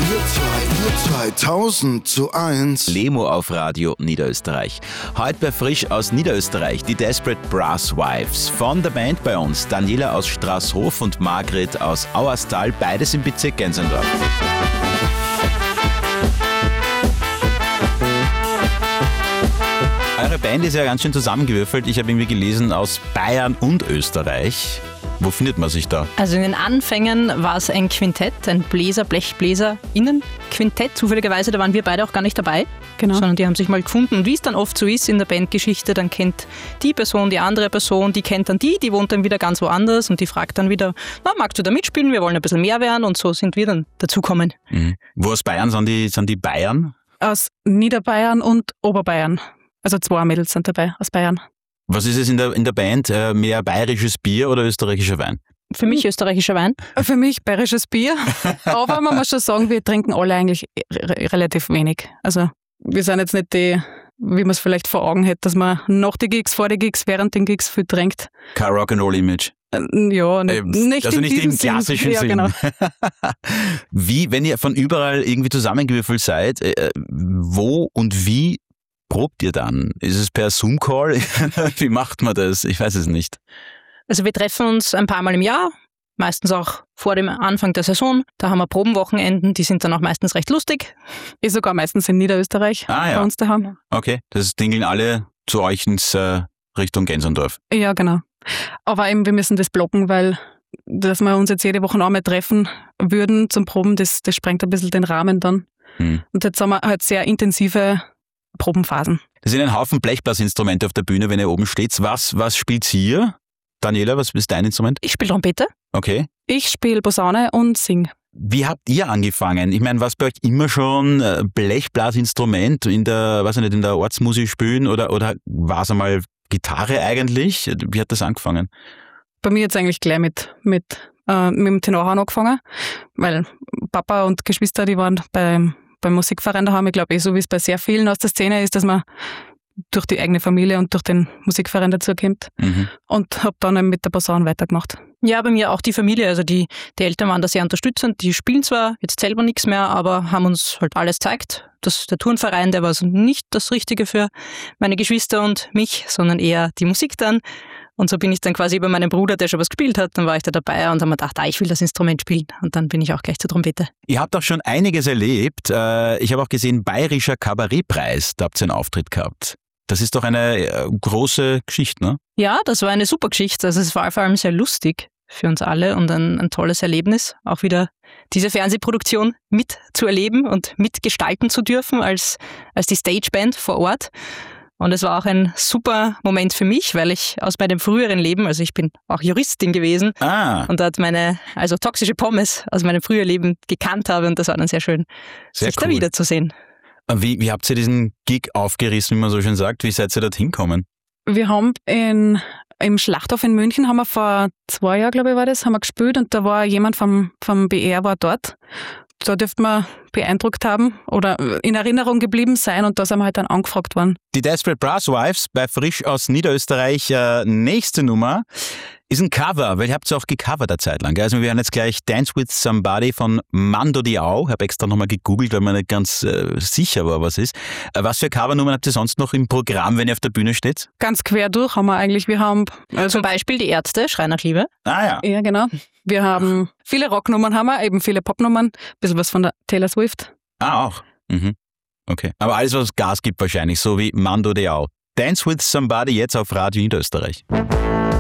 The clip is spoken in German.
Wir zwei 1000:1. Lemo auf Radio Niederösterreich. Heute bei Frisch aus Niederösterreich die Desperate Brasswives. Von der Band bei uns Daniela aus Straßhof und Margret aus Auerstal, beides im Bezirk Gensendorf. Eure Band ist ja ganz schön zusammengewürfelt. Ich habe irgendwie gelesen aus Bayern und Österreich. Wo findet man sich da? Also in den Anfängen war es ein Quintett, ein Blechbläser-Innen-Quintett. Zufälligerweise, da waren wir beide auch gar nicht dabei, sondern die haben sich mal gefunden. Und wie es dann oft so ist in der Bandgeschichte, dann kennt die Person die andere Person, die kennt dann die wohnt dann wieder ganz woanders und die fragt dann wieder, magst du da mitspielen? Wir wollen ein bisschen mehr werden, und so sind wir dann dazukommen. Mhm. Wo aus Bayern sind die Bayern? Aus Niederbayern und Oberbayern. Also 2 Mädels sind dabei aus Bayern. Was ist es in der Band? Mehr bayerisches Bier oder österreichischer Wein? Für mich österreichischer Wein. Für mich bayerisches Bier. Aber man muss schon sagen, wir trinken alle eigentlich relativ wenig. Also wir sind jetzt nicht die, wie man es vielleicht vor Augen hätte, dass man nach den Gigs, vor den Gigs, während den Gigs viel trinkt. Kein Rock'n'Roll-Image. Ja, nicht also in nicht im klassischen Sinn. Sinn. Ja, genau. Wie, wenn ihr von überall irgendwie zusammengewürfelt seid, wo und wie probt ihr dann? Ist es per Zoom-Call? Wie macht man das? Ich weiß es nicht. Also wir treffen uns ein paar Mal im Jahr, meistens auch vor dem Anfang der Saison. Da haben wir Probenwochenenden, die sind dann auch meistens recht lustig. Ist sogar meistens in Niederösterreich bei uns daheim. Okay, das dingeln alle zu euch ins Richtung Gensendorf. Ja, genau. Aber eben, wir müssen das blocken, weil dass wir uns jetzt jede Woche einmal treffen würden zum Proben, das sprengt ein bisschen den Rahmen dann. Und jetzt haben wir halt sehr intensive Probenphasen. Das sind ein Haufen Blechblasinstrumente auf der Bühne, wenn ihr oben steht. Was spielt ihr? Daniela, was ist dein Instrument? Ich spiele Trompete. Okay. Ich spiele Posaune und sing. Wie habt ihr angefangen? Ich meine, war es bei euch immer schon Blechblasinstrument in der Ortsmusik spielen oder war es einmal Gitarre eigentlich? Wie hat das angefangen? Bei mir jetzt eigentlich gleich mit dem Tenorhorn angefangen, weil Papa und Geschwister, die waren beim Musikverein daheim. Ich glaube so wie es bei sehr vielen aus der Szene ist, dass man durch die eigene Familie und durch den Musikverein dazukommt. Und habe dann eben mit der Posaune weitergemacht. Ja, bei mir auch die Familie. Also die Eltern waren da sehr unterstützend. Die spielen zwar jetzt selber nichts mehr, aber haben uns halt alles gezeigt. Der Turnverein, der war also nicht das Richtige für meine Geschwister und mich, sondern eher die Musik dann. Und so bin ich dann quasi über meinen Bruder, der schon was gespielt hat, dann war ich da dabei und habe mir gedacht, ich will das Instrument spielen. Und dann bin ich auch gleich zur Trompete. Ihr habt auch schon einiges erlebt. Ich habe auch gesehen, Bayerischer Kabarettpreis, da habt ihr einen Auftritt gehabt. Das ist doch eine große Geschichte, ne? Ja, das war eine super Geschichte. Also es war vor allem sehr lustig für uns alle und ein tolles Erlebnis, auch wieder diese Fernsehproduktion mitzuerleben und mitgestalten zu dürfen als die Stageband vor Ort. Und es war auch ein super Moment für mich, weil ich aus meinem früheren Leben, also ich bin auch Juristin gewesen und dort toxische Pommes aus meinem früheren Leben gekannt habe und das war dann sehr schön, sich da wiederzusehen. Wie habt ihr diesen Gig aufgerissen, wie man so schön sagt? Wie seid ihr dorthin gekommen? Wir haben im Schlachthof in München, haben wir vor 2 Jahren, glaube ich, war das, haben wir gespielt und da war jemand vom BR war dort. Da dürfte man beeindruckt haben oder in Erinnerung geblieben sein und da sind wir halt dann angefragt worden. Die Desperate Brasswives bei Frisch aus Niederösterreich, nächste Nummer, ist ein Cover, weil ihr habt es auch gecovert eine Zeit lang. Also wir werden jetzt gleich Dance with Somebody von Mando Diao. Ich habe extra nochmal gegoogelt, weil man nicht ganz sicher war, was ist. Was für Covernummern habt ihr sonst noch im Programm, wenn ihr auf der Bühne steht? Ganz quer durch haben wir eigentlich. Wir haben zum Beispiel die Ärzte, Schrei nach Liebe. Ja. Ja, genau. Wir haben viele Rocknummern, haben wir, eben viele Popnummern, ein bisschen was von der Taylor Swift. Auch. Okay. Aber alles, was Gas gibt wahrscheinlich, so wie Mando Diao. Dance with Somebody jetzt auf Radio Niederösterreich.